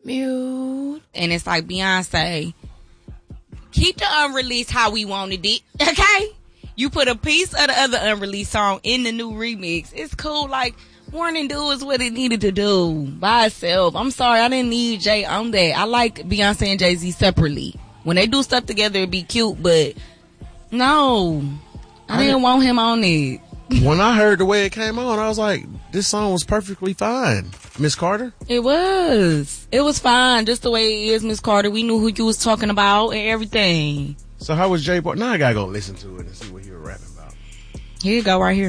Mute. And it's like, Beyonce, keep the unreleased how we wanted it, okay? You put a piece of the other unreleased song in the new remix. It's cool. Like, Morning Dew is what it needed to do by itself. I'm sorry, I didn't need Jay on that. I like Beyonce and Jay-Z separately. When they do stuff together, it'd be cute, but no, I didn't want him on it. When I heard the way it came on, I was like, this song was perfectly fine. Miss Carter? It was. It was fine, just the way it is, Miss Carter. We knew who you was talking about and everything. So how was Jay Boy? Now I gotta go listen to it and see what he was rapping about. Here you go, right here.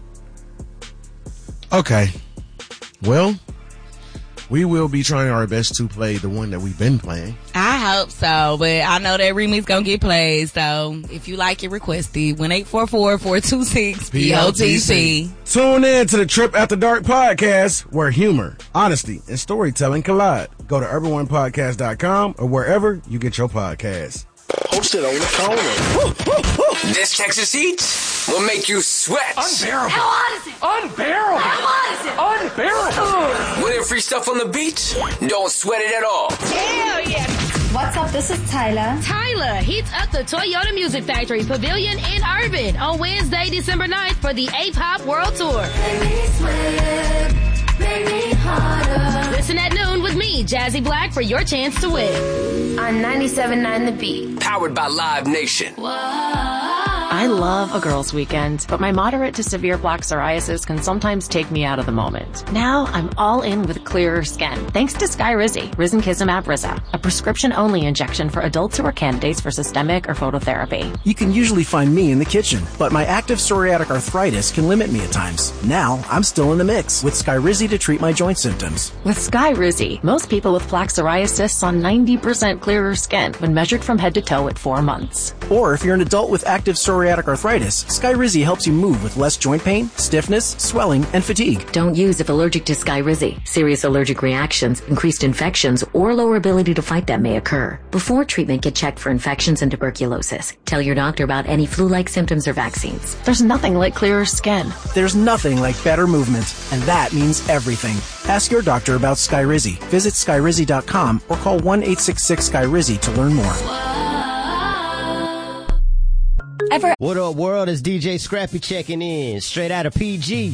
Okay. Well, we will be trying our best to play the one that we've been playing. I hope so, but I know that remix gonna get played, so if you like it, request it. 1-844-426-POTC. Tune in to the Trip After Dark podcast, where humor, honesty, and storytelling collide. Go to urban1podcast.com or wherever you get your podcasts. Hosted on the corner. This Texas heat will make you sweat. Unbearable. How hot is it? Unbearable. How hot is it? Unbearable. Winning free stuff on the beach? Don't sweat it at all. Hell yeah. What's up? This is Tyler. Tyler heats up the Toyota Music Factory Pavilion in Urban on Wednesday, December 9th for the A-Pop World Tour. Listen at noon with me, Jazzy Black, for your chance to win. On 97.9 The Beat. Powered by Live Nation. I love a girls' weekend, but my moderate to severe plaque psoriasis can sometimes take me out of the moment. Now I'm all in with clearer skin, thanks to Skyrizi, Risankizumab Riza, a prescription-only injection for adults who are candidates for systemic or phototherapy. You can usually find me in the kitchen, but my active psoriatic arthritis can limit me at times. Now I'm still in the mix with Skyrizi to treat my joint symptoms. With Skyrizi, most people with plaque psoriasis saw 90% clearer skin when measured from head to toe at 4 months. Or if you're an adult with active psoriatic arthritis, Skyrizi helps you move with less joint pain, stiffness, swelling, and fatigue. Don't use if allergic to Skyrizi. Serious allergic reactions, increased infections, or lower ability to fight them may occur. Before treatment, get checked for infections and tuberculosis. Tell your doctor about any flu-like symptoms or vaccines. There's nothing like clearer skin. There's nothing like better movement, and that means everything. Ask your doctor about Skyrizi. Visit Skyrizi.com or call 1-866-SKYRIZI to learn more. What up, world? It's DJ Scrappy checking in, straight out of PG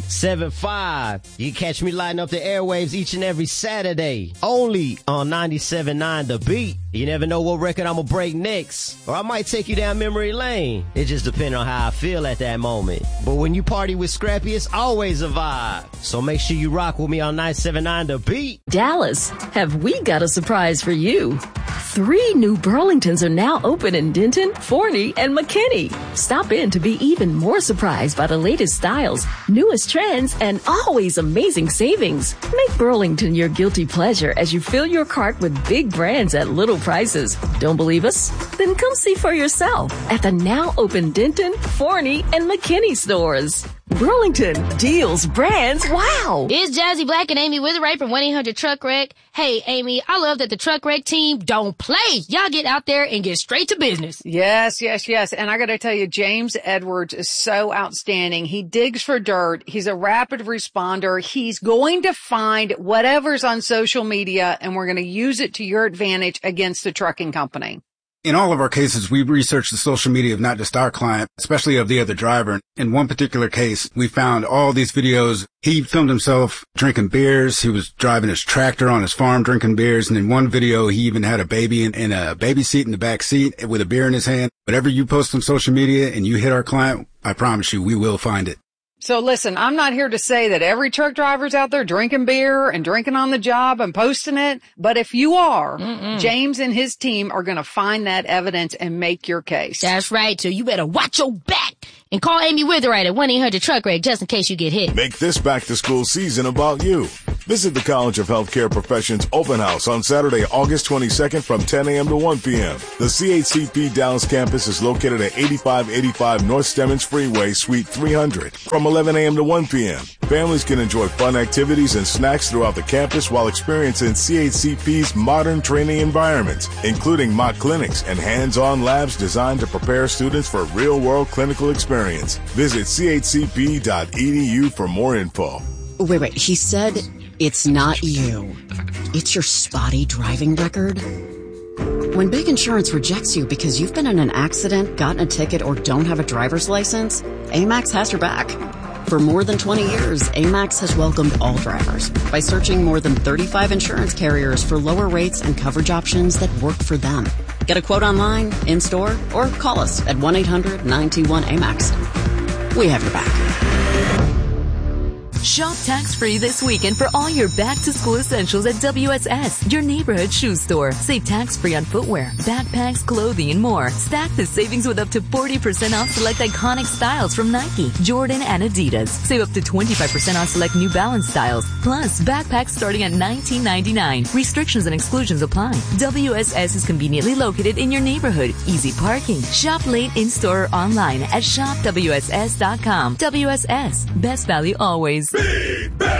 75. You can catch me lighting up the airwaves each and every Saturday, only on 97.9 The Beat. You never know what record I'm gonna break next, or I might take you down memory lane. It just depends on how I feel at that moment. But when you party with Scrappy, it's always a vibe. So make sure you rock with me on 97.9 The Beat. Dallas, have we got a surprise for you? 3 new Burlingtons are now open in Denton, Forney, and McKinney. Stop in to be even more surprised by the latest styles, newest trends, and always amazing savings. Make Burlington your guilty pleasure as you fill your cart with big brands at little prices. Don't believe us? Then come see for yourself at the now open Denton, Forney, and McKinney stores. Burlington, deals, brands, wow! It's Jazzy Black and Amy Witherite from 1-800-TRUCK-WRECK. Hey, Amy, I love that the Truck Wreck team don't play. Y'all get out there and get straight to business. Yes. And I gotta tell you, James Edwards is so outstanding. He digs for dirt. He's a rapid responder. He's going to find whatever's on social media, and we're going to use it to your advantage against the trucking company. In all of our cases, we researched the social media of not just our client, especially of the other driver. In one particular case, we found all these videos. He filmed himself drinking beers. He was driving his tractor on his farm drinking beers. And in one video, he even had a baby in a baby seat in the back seat with a beer in his hand. Whatever you post on social media and you hit our client, I promise you, we will find it. So listen, I'm not here to say that every truck driver's out there drinking beer and drinking on the job and posting it. But if you are, James and his team are going to find that evidence and make your case. That's right. So you better watch your back and call Amy Witherite at 1-800-TRUCK-WRECK just in case you get hit. Make this back-to-school season about you. Visit the College of Healthcare Professions Open House on Saturday, August 22nd from 10 a.m. to 1 p.m. The CHCP Dallas campus is located at 8585 North Stemmons Freeway, Suite 300, from 11 a.m. to 1 p.m. Families can enjoy fun activities and snacks throughout the campus while experiencing CHCP's modern training environments, including mock clinics and hands-on labs designed to prepare students for real-world clinical experience. Visit chcp.edu for more info. Wait. He said it's not you. It's your spotty driving record. When Big Insurance rejects you because you've been in an accident, gotten a ticket, or don't have a driver's license, AMAX has your back. For more than 20 years, AMAX has welcomed all drivers by searching more than 35 insurance carriers for lower rates and coverage options that work for them. Get a quote online, in-store, or call us at 1-800-921-AMAX. We have your back. Shop tax-free this weekend for all your back-to-school essentials at WSS, your neighborhood shoe store. Save tax-free on footwear, backpacks, clothing, and more. Stack the savings with up to 40% off select iconic styles from Nike, Jordan, and Adidas. Save up to 25% on select New Balance styles. Plus, backpacks starting at $19.99. Restrictions and exclusions apply. WSS is conveniently located in your neighborhood. Easy parking. Shop late in-store or online at shopwss.com. WSS. Best value always.